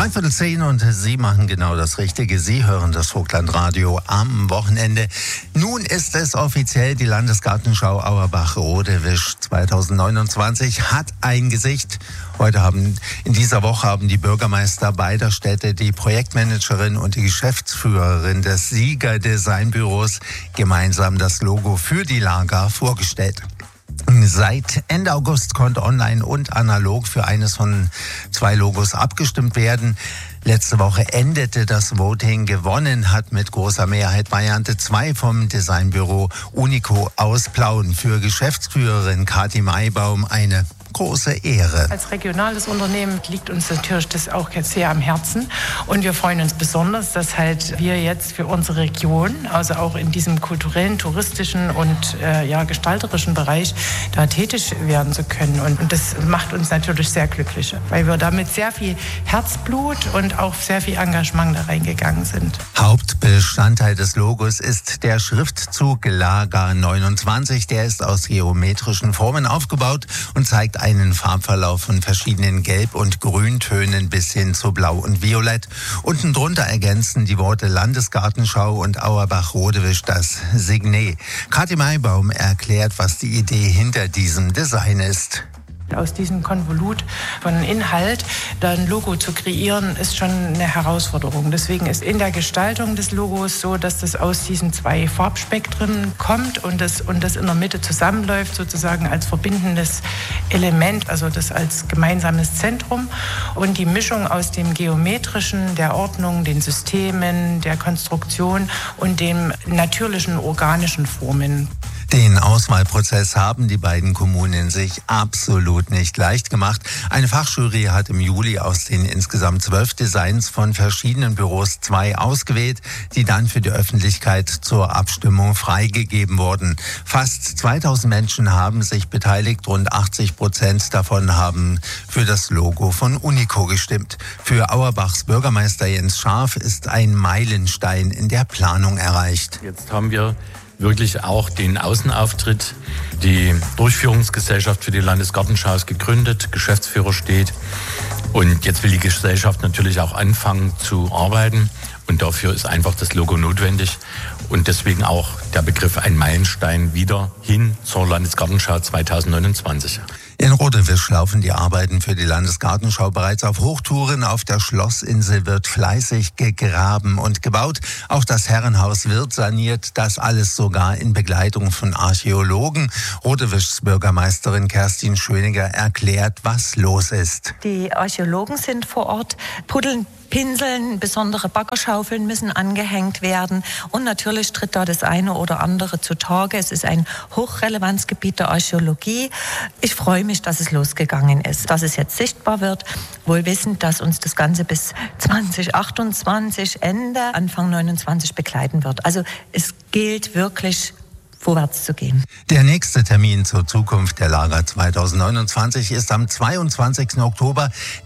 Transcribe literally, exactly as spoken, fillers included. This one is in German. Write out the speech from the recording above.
Dreiviertel zehn und Sie machen genau das Richtige. Sie hören das Vogtlandradio am Wochenende. Nun ist es offiziell, die Landesgartenschau Auerbach-Rodewisch zwanzig neunundzwanzig hat ein Gesicht. Heute haben, in dieser Woche haben die Bürgermeister beider Städte, die Projektmanagerin und die Geschäftsführerin des Sieger Designbüros gemeinsam das Logo für die Lager vorgestellt. Seit Ende August konnte online und analog für eines von zwei Logos abgestimmt werden. Letzte Woche endete das Voting. Gewonnen hat mit großer Mehrheit Variante zwei vom Designbüro Unico aus Plauen. Für Geschäftsführerin Kathi Maibaum eine große Ehre. Als regionales Unternehmen liegt uns natürlich das auch jetzt sehr am Herzen und wir freuen uns besonders, dass halt wir jetzt für unsere Region, also auch in diesem kulturellen, touristischen und äh, ja, gestalterischen Bereich da tätig werden zu können und, und das macht uns natürlich sehr glücklich, weil wir damit sehr viel Herzblut und auch sehr viel Engagement da reingegangen sind. Hauptbestandteil des Logos ist der Schriftzug Lager neunundzwanzig. Der ist aus geometrischen Formen aufgebaut und zeigt einen Farbverlauf von verschiedenen Gelb- und Grüntönen bis hin zu Blau und Violett. Unten drunter ergänzen die Worte Landesgartenschau und Auerbach-Rodewisch das Signet. Kathi Maibaum erklärt, was die Idee hinter diesem Design ist. Aus diesem Konvolut von Inhalt da ein Logo zu kreieren, ist schon eine Herausforderung. Deswegen ist in der Gestaltung des Logos so, dass das aus diesen zwei Farbspektren kommt und das, und das in der Mitte zusammenläuft, sozusagen als verbindendes Element, also das als gemeinsames Zentrum. Und die Mischung aus dem Geometrischen, der Ordnung, den Systemen, der Konstruktion und den natürlichen, organischen Formen. Den Auswahlprozess haben die beiden Kommunen sich absolut nicht leicht gemacht. Eine Fachjury hat im Juli aus den insgesamt zwölf Designs von verschiedenen Büros zwei ausgewählt, die dann für die Öffentlichkeit zur Abstimmung freigegeben wurden. Fast zweitausend Menschen haben sich beteiligt, rund achtzig Prozent davon haben für das Logo von Unico gestimmt. Für Auerbachs Bürgermeister Jens Scharf ist ein Meilenstein in der Planung erreicht. Jetzt haben wir wirklich auch den Außenauftritt. Die Durchführungsgesellschaft für die Landesgartenschau ist gegründet, Geschäftsführer steht und jetzt will die Gesellschaft natürlich auch anfangen zu arbeiten und dafür ist einfach das Logo notwendig und deswegen auch der Begriff ein Meilenstein wieder hin zur Landesgartenschau zwanzig neunundzwanzig. In Rodewisch laufen die Arbeiten für die Landesgartenschau bereits auf Hochtouren. Auf der Schlossinsel wird fleißig gegraben und gebaut. Auch das Herrenhaus wird saniert. Das alles sogar in Begleitung von Archäologen. Rodewischs Bürgermeisterin Kerstin Schöniger erklärt, was los ist. Die Archäologen sind vor Ort, puddeln, pinseln, besondere Baggerschaufeln müssen angehängt werden und natürlich tritt da das eine oder andere zutage. Es ist ein Hochrelevanzgebiet der Archäologie. Ich freue mich, dass es losgegangen ist, dass es jetzt sichtbar wird, wohl wissend, dass uns das Ganze bis zwanzig achtundzwanzig, Ende, Anfang neunundzwanzig begleiten wird. Also es gilt wirklich, vorwärts zu gehen. Der nächste Termin zur Zukunft der Lager zwanzig neunundzwanzig ist am zweiundzwanzigsten Oktober.